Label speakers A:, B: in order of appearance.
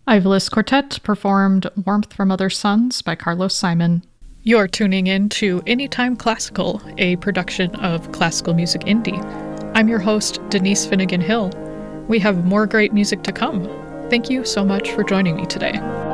A: Ivalice Quartet performed Warmth from Other Suns by Carlos Simon. You're tuning in to Anytime Classical, a production of Classical Music Indie. I'm your host, Denise Finnegan Hill. We have more great music to come. Thank you so much for joining me today.